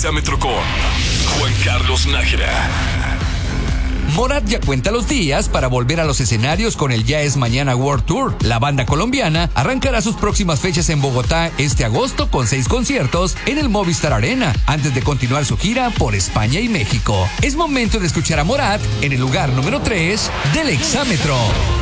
Exámetro con Juan Carlos Nájera. Morat ya cuenta los días para volver a los escenarios con el Ya es Mañana World Tour. La banda colombiana arrancará sus próximas fechas en Bogotá este agosto con 6 conciertos en el Movistar Arena, antes de continuar su gira por España y México. Es momento de escuchar a Morat en el lugar número 3 del Exámetro.